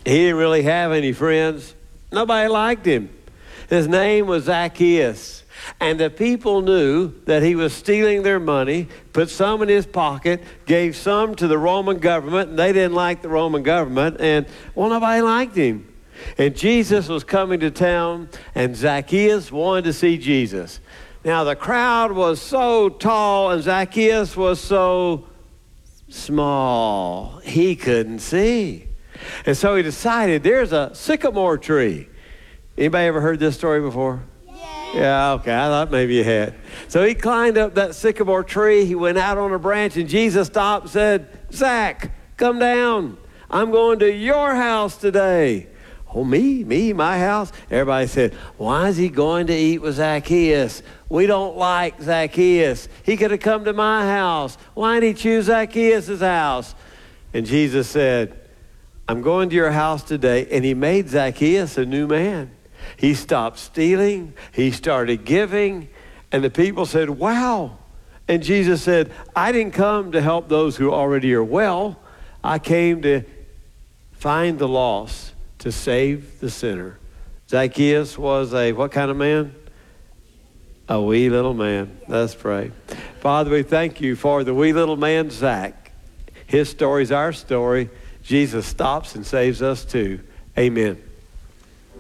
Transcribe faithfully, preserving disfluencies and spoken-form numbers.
He didn't really have any friends. Nobody liked him. His name was Zacchaeus. And the people knew that he was stealing their money, put some in his pocket, gave some to the Roman government, and they didn't like the Roman government, and, well, nobody liked him. And Jesus was coming to town, and Zacchaeus wanted to see Jesus. Now, the crowd was so tall, and Zacchaeus was so small, he couldn't see. And so he decided, there's a sycamore tree. Anybody ever heard this story before? Yeah, okay, I thought maybe you had. So he climbed up that sycamore tree. He went out on a branch, and Jesus stopped and said, Zach, come down. I'm going to your house today. Oh, me? Me? My house? Everybody said, why is he going to eat with Zacchaeus? We don't like Zacchaeus. He could have come to my house. Why didn't he choose Zacchaeus' house? And Jesus said, I'm going to your house today. And he made Zacchaeus a new man. He stopped stealing. He started giving. And the people said, wow. And Jesus said, I didn't come to help those who already are well. I came to find the lost, to save the sinner. Zacchaeus was a what kind of man? A wee little man. Let's pray. Father, we thank you for the wee little man, Zach. His story's our story. Jesus stops and saves us too. Amen.